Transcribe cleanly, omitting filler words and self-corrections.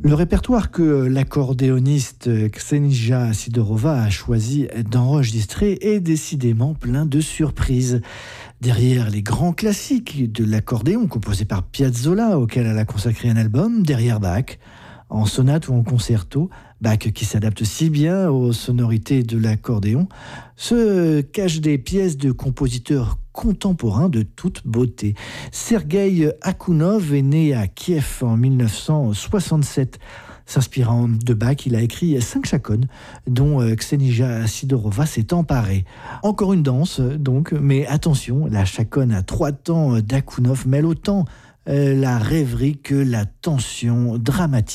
Le répertoire que l'accordéoniste Ksenija Sidorova a choisi d'enregistrer est décidément plein de surprises. Derrière les grands classiques de l'accordéon composés par Piazzolla, auquel elle a consacré un album, derrière Bach, en sonate ou en concerto, Bach qui s'adapte si bien aux sonorités de l'accordéon, se cachent des pièces de compositeurs contemporains de toute beauté. Sergueï Akounov est né à Kiev en 1967. S'inspirant de Bach, il a écrit 5 chaconnes dont Ksenija Sidorova s'est emparée. Encore une danse donc, mais attention, la chaconne à 3 temps d'Akounov mêle autant la rêverie que la tension dramatique